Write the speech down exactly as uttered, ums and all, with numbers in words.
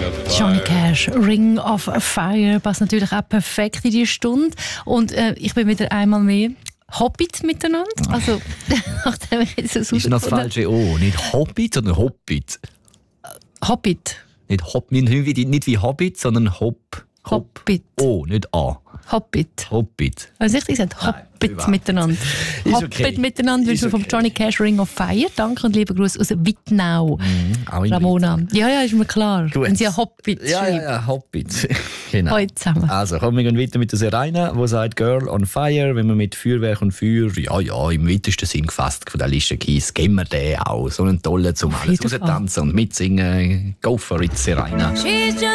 Johnny Cash, Ring of Fire, passt natürlich auch perfekt in die Stunde. Und äh, ich bin wieder einmal mehr Hobbit miteinander. Also, nachdem ich jetzt so ist das falsche O? Nicht Hobbit, sondern Hobbit. Hobbit. Nicht, Hob, nicht, wie, nicht wie Hobbit, sondern Hob. Hob. Hobbit. O, nicht A. Hobbit. Hobbit. Also richtig gesagt, Hobbit Nein, miteinander. Ist Hobbit okay. miteinander wünschen wir okay. vom Johnny Cash Ring of Fire. Danke und liebe Grüße aus Wittnau. Mhm, auch in Ramona. Ja, ja, ist mir klar. Gut. Wenn sie ja Hobbit Ja, schreibt. ja, ja, Hobbit. Genau. Heute zusammen. Also, kommen wir weiter mit der Serena, die sagt Girl on Fire. Wenn man mit Feuerwerk und Feuer, ja, ja, im weitesten Sinn gefasst von der Liste Kies, geben wir den auch. So einen tollen zum Auf alles jeden Fall. raustanzen und mitsingen. Go for it, Serena. She's just